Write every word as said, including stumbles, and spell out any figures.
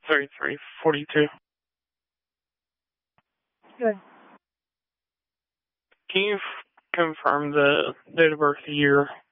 thirty-three forty-two. Good. Can you f- confirm the date of birth, year,